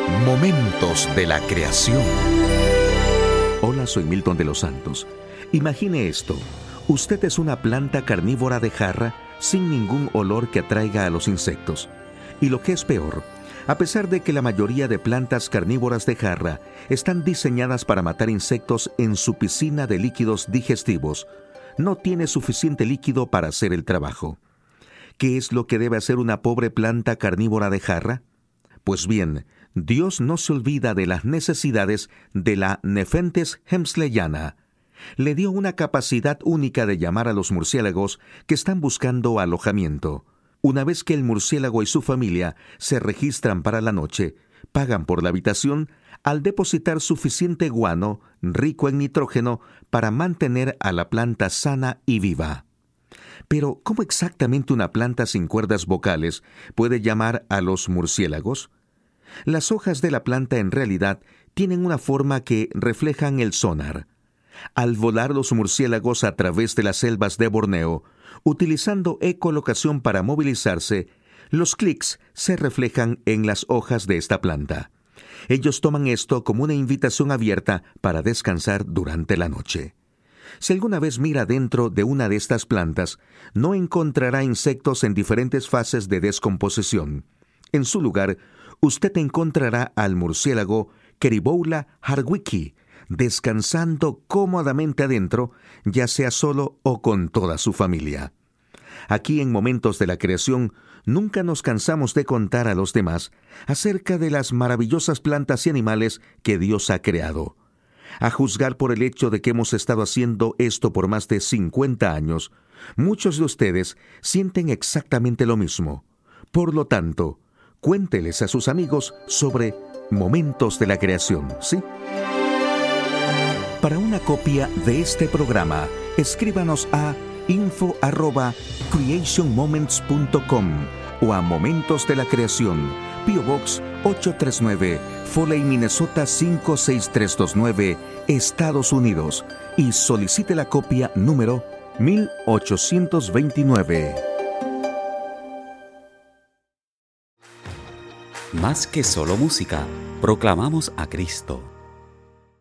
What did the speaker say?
Momentos de la creación. Hola, soy Milton de los Santos. Imagine esto. Usted es una planta carnívora de jarra sin ningún olor que atraiga a los insectos. Y lo que es peor, a pesar de que la mayoría de plantas carnívoras de jarra están diseñadas para matar insectos en su piscina de líquidos digestivos, no tiene suficiente líquido para hacer el trabajo. ¿Qué es lo que debe hacer una pobre planta carnívora de jarra? Pues bien, Dios no se olvida de las necesidades de la Nepenthes hemsleyana. Le dio una capacidad única de llamar a los murciélagos que están buscando alojamiento. Una vez que el murciélago y su familia se registran para la noche, pagan por la habitación al depositar suficiente guano, rico en nitrógeno, para mantener a la planta sana y viva. Pero, ¿cómo exactamente una planta sin cuerdas vocales puede llamar a los murciélagos? Las hojas de la planta en realidad tienen una forma que reflejan el sonar. Al volar los murciélagos a través de las selvas de Borneo, utilizando ecolocación para movilizarse, los clics se reflejan en las hojas de esta planta. Ellos toman esto como una invitación abierta para descansar durante la noche. Si alguna vez mira dentro de una de estas plantas, no encontrará insectos en diferentes fases de descomposición. En su lugar, usted encontrará al murciélago Queriboula hardwicki, descansando cómodamente adentro, ya sea solo o con toda su familia. Aquí en Momentos de la Creación, nunca nos cansamos de contar a los demás acerca de las maravillosas plantas y animales que Dios ha creado. A juzgar por el hecho de que hemos estado haciendo esto por más de 50 años, muchos de ustedes sienten exactamente lo mismo. Por lo tanto, cuénteles a sus amigos sobre Momentos de la Creación, ¿sí? Para una copia de este programa, escríbanos a info@creationmoments.com o a Momentos de la Creación, P.O. Box 839, Foley, Minnesota 56329, Estados Unidos, y solicite la copia número 1829. Más que solo música, proclamamos a Cristo.